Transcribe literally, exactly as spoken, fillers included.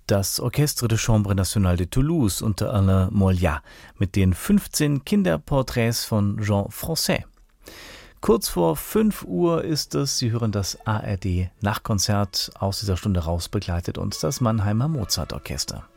Das Orchestre de Chambre Nationale de Toulouse unter Alain Moyat mit den fünfzehn Kinderporträts von Jean Francais. Kurz vor fünf Uhr ist es, Sie hören das A R D-Nachkonzert aus dieser Stunde raus, begleitet uns das Mannheimer Mozartorchester.